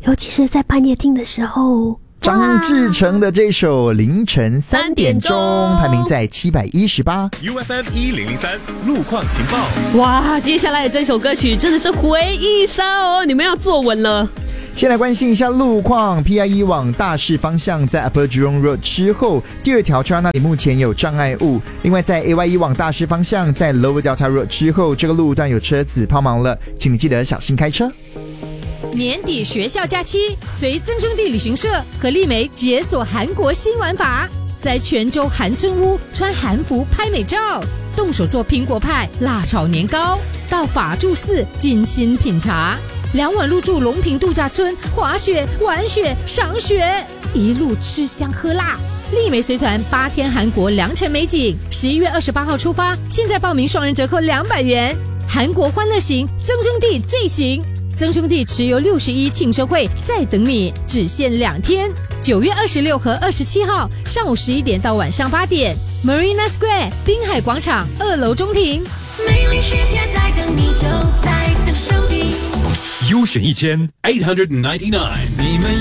尤其是在半夜听的时候。 张志成的这首凌晨3点钟排名在718。 UFM 1003路况情报。 哇，接下来的这首歌曲真的是回忆杀哦，你们要坐稳了。 先来关心一下路况 ，PIE 往大市方向在 Upper Jurong Road 之后，第2条车道那里目前有障碍物。另外，在 AYE 往大市方向在 Lower Delta Road 之后，这个路段有车子抛锚了，请你记得小心开车。 年底学校假期，随增生地旅行社和丽梅解锁韩国新玩法，在泉州韩村屋穿韩服拍美照，动手做苹果派、辣炒年糕，到法住寺精心品茶，2晚入住龙平度假村，滑雪、玩雪、赏雪，一路吃香喝辣。丽梅随团8天韩国良辰美景，11月28号出发，现在报名双人折扣200元。韩国欢乐行，增生地最行。增生地持有61庆生会在等你，只限2天，9月26和27号上午11点到晚上8点 ，Marina Square 滨海广场2楼中庭。 美丽世界在等你，就在增生地。 优选1899，你们